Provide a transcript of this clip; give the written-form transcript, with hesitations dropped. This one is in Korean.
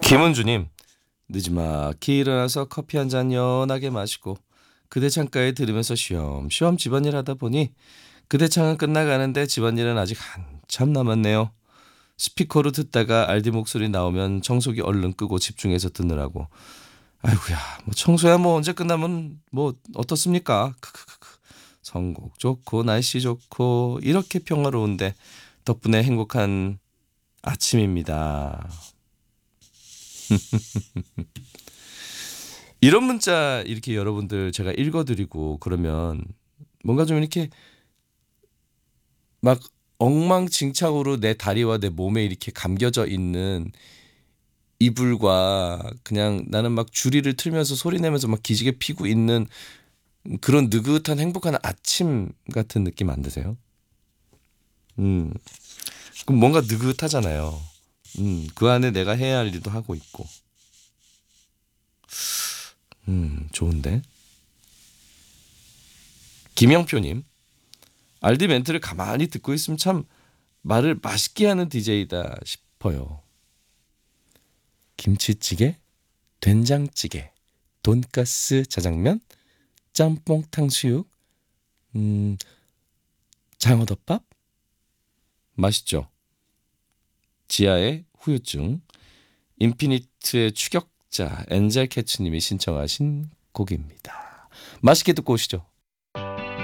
김은주님, 늦지막히 일어나서 커피 한 잔 연하게 마시고 그대 창가에 들으면서 쉬엄쉬엄 집안일 하다 보니 그대 창은 끝나가는데 집안일은 아직 한참 남았네요. 스피커로 듣다가 알디 목소리 나오면 청소기 얼른 끄고 집중해서 듣느라고. 아이고야, 뭐 청소야 뭐 언제 끝나면 뭐 어떻습니까? 크크크크. 선곡 좋고 날씨 좋고 이렇게 평화로운데 덕분에 행복한 아침입니다. 이런 문자 이렇게 여러분들 제가 읽어드리고 그러면 뭔가 좀 이렇게 막 엉망진창으로 내 다리와 내 몸에 이렇게 감겨져 있는 이불과 그냥 나는 막 주리를 틀면서 소리 내면서 막 기지개 피고 있는 그런 느긋한 행복한 아침 같은 느낌 안 드세요? 음, 그럼 뭔가 느긋하잖아요. 그 안에 내가 해야 할 일도 하고 있고. 좋은데? 김영표님, 알디 멘트를 가만히 듣고 있으면 참 말을 맛있게 하는 DJ다 싶어요. 김치찌개, 된장찌개, 돈가스, 짜장면, 짬뽕, 탕수육, 음, 장어덮밥? 맛있죠? 지하의 후유증, 인피니트의 추격자, 엔젤 캐츠님이 신청하신 곡입니다. 맛있게 듣고 오시죠.